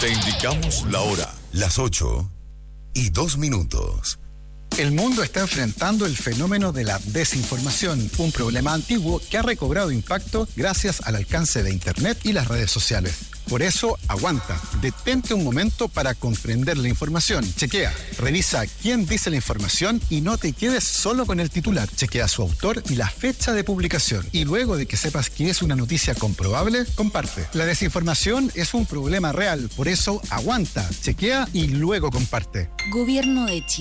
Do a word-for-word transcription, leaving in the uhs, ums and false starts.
Te indicamos la hora. Las ocho y dos minutos. El mundo está enfrentando el fenómeno de la desinformación, un problema antiguo que ha recobrado impacto gracias al alcance de Internet y las redes sociales. Por eso, aguanta, detente un momento para comprender la información. Chequea, revisa quién dice la información y no te quedes solo con el titular. Chequea su autor y la fecha de publicación. Y luego de que sepas que es una noticia comprobable, comparte. La desinformación es un problema real, por eso aguanta, chequea y luego comparte. Gobierno de Chile.